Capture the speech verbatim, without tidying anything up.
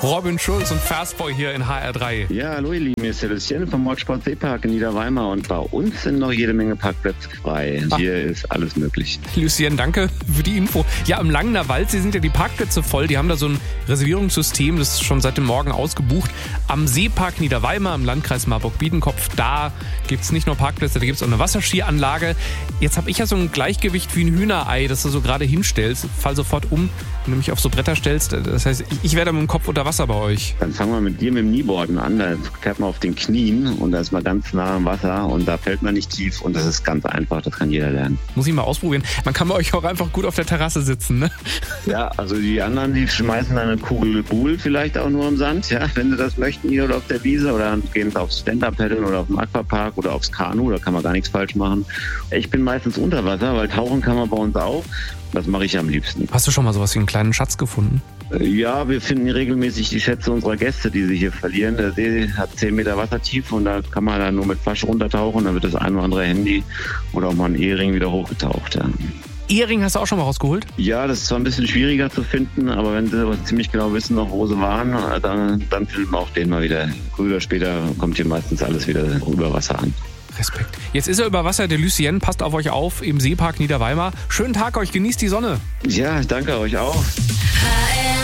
Robin Schulz und Fastboy hier in H R drei. Ja, hallo ihr Lieben, hier ist der Lucien vom Motorsport Seepark in Niederweimar und bei uns sind noch jede Menge Parkplätze frei. Ach. Hier ist alles möglich. Lucien, danke für die Info. Ja, im Langener Waldsee sind ja die Parkplätze voll. Die haben da so ein Reservierungssystem, das ist schon seit dem Morgen ausgebucht. Am Seepark Niederweimar im Landkreis Marburg-Biedenkopf, da gibt es nicht nur Parkplätze, da gibt es auch eine Wasserskianlage. Jetzt habe ich ja so ein Gleichgewicht wie ein Hühnerei, das du so gerade hinstellst. Fall sofort um, wenn du mich auf so Bretter stellst. Das heißt, ich werde mit dem Kopf unter Wasser bei euch. Dann fangen wir mit dir mit dem Knieboarden an. Da fährt man auf den Knien und da ist man ganz nah am Wasser und da fällt man nicht tief und das ist ganz einfach, das kann jeder lernen. Muss ich mal ausprobieren. Man kann bei euch auch einfach gut auf der Terrasse sitzen, ne? Ja, also die anderen, die schmeißen eine Kugel Buhl vielleicht auch nur im Sand, ja, wenn sie das möchten, hier oder auf der Wiese oder gehen aufs Stand-Up-Paddeln oder auf dem Aquapark oder aufs Kanu, da kann man gar nichts falsch machen. Ich bin meistens unter Wasser, weil tauchen kann man bei uns auch. Das mache ich am liebsten. Hast du schon mal sowas wie einen kleinen Schatz gefunden? Ja, wir finden regelmäßig die Schätze unserer Gäste, die sich hier verlieren. Der See hat zehn Meter Wassertiefe und da kann man dann nur mit Flasche runtertauchen. Dann wird das ein oder andere Handy oder auch mal ein Ehering wieder hochgetaucht. Ja. Ehering hast du auch schon mal rausgeholt? Ja, das ist zwar ein bisschen schwieriger zu finden, aber wenn sie ziemlich genau wissen, noch wo sie waren, dann, dann finden wir auch den mal wieder. Früher oder später kommt hier meistens alles wieder über Wasser an. Respekt. Jetzt ist er über Wasser, der Lucien. Passt auf euch auf im Seepark Niederweimar. Schönen Tag euch, genießt die Sonne. Ja, danke euch auch. H R